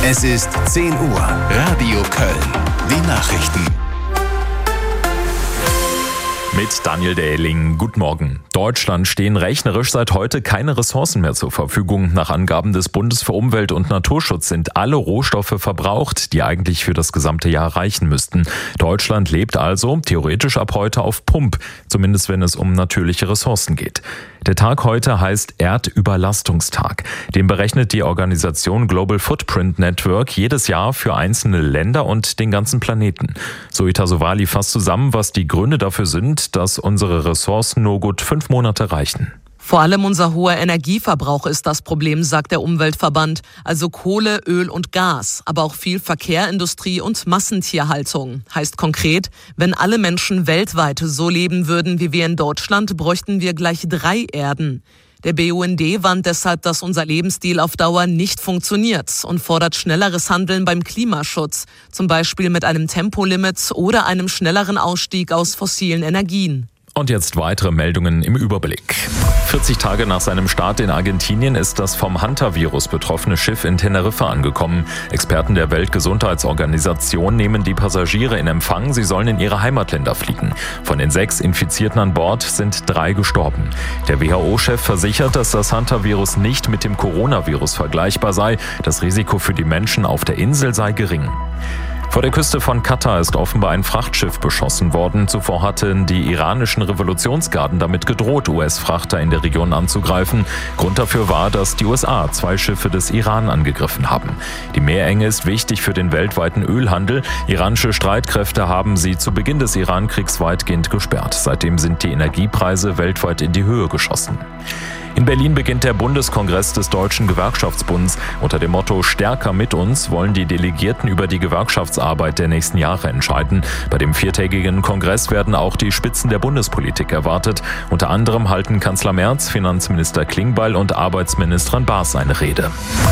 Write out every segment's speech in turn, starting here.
Es ist 10 Uhr. Radio Köln. Die Nachrichten. Mit Daniel Dehling. Guten Morgen. Deutschland stehen rechnerisch seit heute keine Ressourcen mehr zur Verfügung. Nach Angaben des Bundes für Umwelt und Naturschutz sind alle Rohstoffe verbraucht, die eigentlich für das gesamte Jahr reichen müssten. Deutschland lebt also theoretisch ab heute auf Pump, zumindest wenn es um natürliche Ressourcen geht. Der Tag heute heißt Erdüberlastungstag. Den berechnet die Organisation Global Footprint Network jedes Jahr für einzelne Länder und den ganzen Planeten. Zoe Sowali fasst zusammen, was die Gründe dafür sind, dass unsere Ressourcen nur gut 5 Monate reichen. Vor allem unser hoher Energieverbrauch ist das Problem, sagt der Umweltverband. Also Kohle, Öl und Gas, aber auch viel Verkehr, Industrie und Massentierhaltung. Heißt konkret, wenn alle Menschen weltweit so leben würden wie wir in Deutschland, bräuchten wir gleich 3 Erden. Der BUND warnt deshalb, dass unser Lebensstil auf Dauer nicht funktioniert und fordert schnelleres Handeln beim Klimaschutz, zum Beispiel mit einem Tempolimit oder einem schnelleren Ausstieg aus fossilen Energien. Und jetzt weitere Meldungen im Überblick. 40 Tage nach seinem Start in Argentinien ist das vom Hantavirus betroffene Schiff in Teneriffa angekommen. Experten der Weltgesundheitsorganisation nehmen die Passagiere in Empfang. Sie sollen in ihre Heimatländer fliegen. Von den 6 Infizierten an Bord sind 3 gestorben. Der WHO-Chef versichert, dass das Hantavirus nicht mit dem Coronavirus vergleichbar sei. Das Risiko für die Menschen auf der Insel sei gering. Vor der Küste von Katar ist offenbar ein Frachtschiff beschossen worden. Zuvor hatten die iranischen Revolutionsgarden damit gedroht, US-Frachter in der Region anzugreifen. Grund dafür war, dass die USA 2 Schiffe des Iran angegriffen haben. Die Meerenge ist wichtig für den weltweiten Ölhandel. Iranische Streitkräfte haben sie zu Beginn des Iran-Kriegs weitgehend gesperrt. Seitdem sind die Energiepreise weltweit in die Höhe geschossen. In Berlin beginnt der Bundeskongress des Deutschen Gewerkschaftsbunds. Unter dem Motto »Stärker mit uns« wollen die Delegierten über die Gewerkschaftsarbeit der nächsten Jahre entscheiden. Bei dem 4-tägigen Kongress werden auch die Spitzen der Bundespolitik erwartet. Unter anderem halten Kanzler Merz, Finanzminister Klingbeil und Arbeitsministerin Baas eine Rede.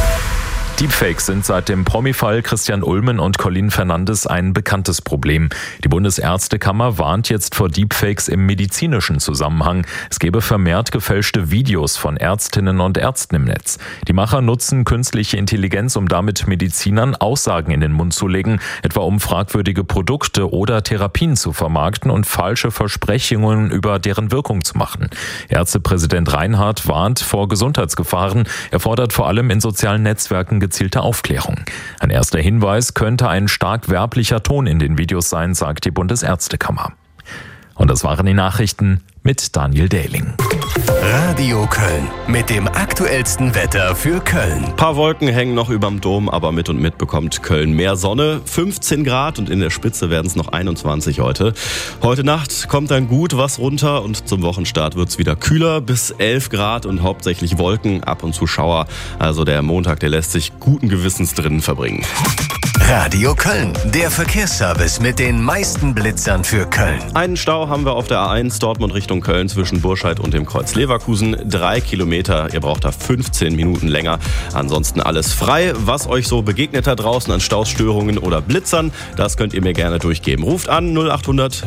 Deepfakes sind seit dem Promi-Fall Christian Ulmen und Colin Fernandes ein bekanntes Problem. Die Bundesärztekammer warnt jetzt vor Deepfakes im medizinischen Zusammenhang. Es gebe vermehrt gefälschte Videos von Ärztinnen und Ärzten im Netz. Die Macher nutzen künstliche Intelligenz, um damit Medizinern Aussagen in den Mund zu legen, etwa um fragwürdige Produkte oder Therapien zu vermarkten und falsche Versprechungen über deren Wirkung zu machen. Ärztepräsident Reinhardt warnt vor Gesundheitsgefahren. Er fordert vor allem in sozialen Netzwerken gezielte Aufklärung. Ein erster Hinweis könnte ein stark werblicher Ton in den Videos sein, sagt die Bundesärztekammer. Und das waren die Nachrichten mit Daniel Dehling. Radio Köln mit dem aktuellsten Wetter für Köln. Ein paar Wolken hängen noch überm Dom, aber mit und mit bekommt Köln mehr Sonne. 15 Grad und in der Spitze werden es noch 21 heute. Heute Nacht kommt dann gut was runter und zum Wochenstart wird es wieder kühler, bis 11 Grad und hauptsächlich Wolken, ab und zu Schauer. Also der Montag, der lässt sich guten Gewissens drinnen verbringen. Radio Köln, der Verkehrsservice mit den meisten Blitzern für Köln. Einen Stau haben wir auf der A1 Dortmund Richtung Köln zwischen Burscheid und dem Kreuz Leverkusen. 3 Kilometer, ihr braucht da 15 Minuten länger. Ansonsten alles frei. Was euch so begegnet da draußen an Stausstörungen oder Blitzern, das könnt ihr mir gerne durchgeben. Ruft an 0800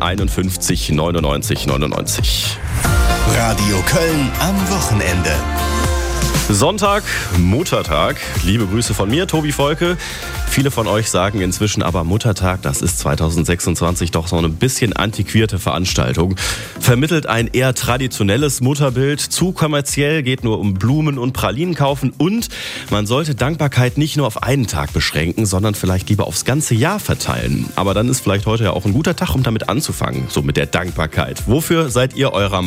951 99 99. Radio Köln am Wochenende. Sonntag, Muttertag. Liebe Grüße von mir, Tobi Volke. Viele von euch sagen inzwischen aber Muttertag, das ist 2026 doch so eine bisschen antiquierte Veranstaltung. Vermittelt ein eher traditionelles Mutterbild, zu kommerziell, geht nur um Blumen und Pralinen kaufen und man sollte Dankbarkeit nicht nur auf einen Tag beschränken, sondern vielleicht lieber aufs ganze Jahr verteilen. Aber dann ist vielleicht heute ja auch ein guter Tag, um damit anzufangen, so mit der Dankbarkeit. Wofür seid ihr eurer